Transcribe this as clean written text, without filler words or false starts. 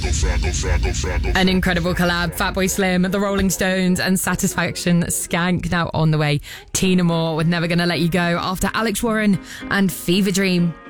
An incredible collab. Fatboy Slim, The Rolling Stones and Satisfaction Skank. Now on the way, Tina Moore with Never Gonna Let You Go after Alex Warren and Fever Dream.